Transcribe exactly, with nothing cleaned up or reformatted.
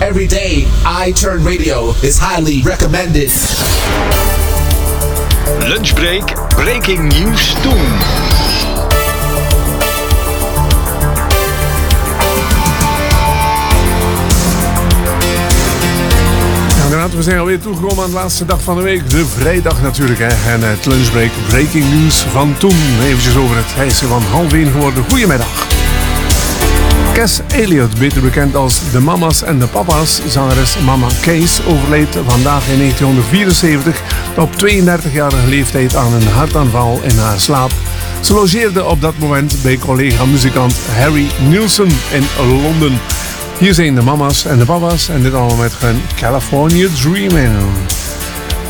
every day. iTurn Radio is highly recommended. Lunchbreak, breaking news toen. We zijn alweer toegekomen aan de laatste dag van de week. De vrijdag natuurlijk. Hè. En het lunchbreak breaking news van toen. Eventjes over het hijsen van half één geworden. Goedemiddag. Cass Elliot, beter bekend als de Mama's en de Papa's, zangeres Mama Case, overleed vandaag in negentien vierenzeventig op tweeëndertigjarige leeftijd aan een hartaanval in haar slaap. Ze logeerde op dat moment bij collega-muzikant Harry Nilsson in Londen. Hier zijn de Mama's en de Papa's en dit allemaal met hun California Dreamin'.